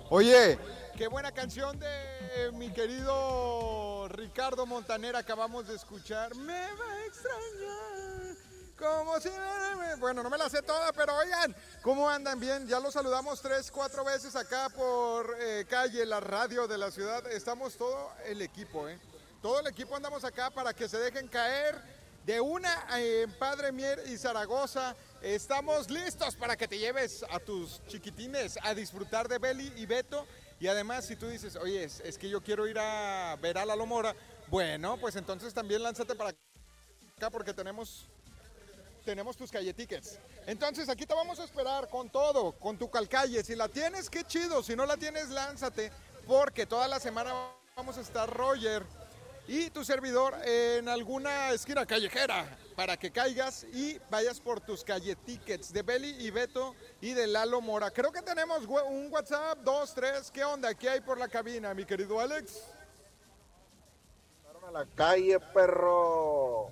Oye, qué buena canción de mi querido Ricardo Montaner acabamos de escuchar. Me va a extrañar. Como si... Bueno, no me la sé toda, pero oigan, ¿cómo andan? Bien, ya los saludamos 3, 4 veces acá por calle, la radio de la ciudad. Estamos todo el equipo, ¿eh? Todo el equipo andamos acá para que se dejen caer de una en Padre Mier y Zaragoza. Estamos listos para que te lleves a tus chiquitines a disfrutar de Beli y Beto. Y además, si tú dices, oye, es que yo quiero ir a ver a Lalo Mora, bueno, pues entonces también lánzate para acá porque tenemos tus calle tickets. Entonces aquí te vamos a esperar con todo, con tu calcalle. Si la tienes, qué chido. Si no la tienes, lánzate, porque toda la semana vamos a estar Roger y tu servidor en alguna esquina callejera para que caigas y vayas por tus calle tickets de Beli y Beto y de Lalo Mora. Creo que tenemos un WhatsApp, 2, 3. ¿Qué onda? ¿Qué hay por la cabina, mi querido Alex? A la calle, perro.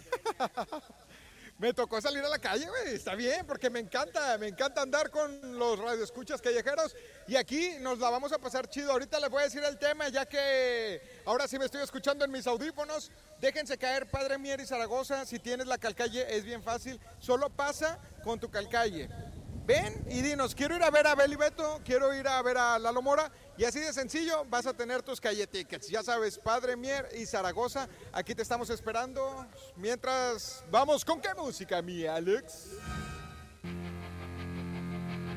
Me tocó salir a la calle, güey. Está bien, porque me encanta andar con los radioescuchas callejeros. Y aquí nos la vamos a pasar chido. Ahorita les voy a decir el tema, ya que ahora sí me estoy escuchando en mis audífonos. Déjense caer, Padre Mier y Zaragoza. Si tienes la calcalle, es bien fácil. Solo pasa con tu calcalle. Ven y dinos, quiero ir a ver a Beli Beto, quiero ir a ver a Lalo Mora, y así de sencillo vas a tener tus calle tickets. Ya sabes, Padre Mier y Zaragoza, aquí te estamos esperando. Mientras, vamos con qué música, mi Alex.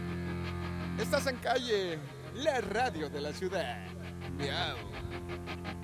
Estás en calle, la radio de la ciudad. Miau.